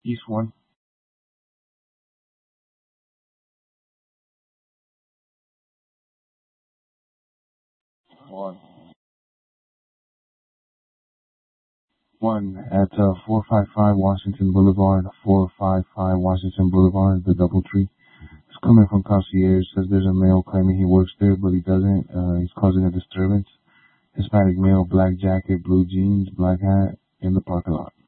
East 1. 1. 1 at 455 Washington Boulevard, 455 Washington Boulevard, the Doubletree. It's coming from concierge. Says there's a male claiming he works there, but he doesn't. He's causing a disturbance. Hispanic male, black jacket, blue jeans, black hat, in the parking lot.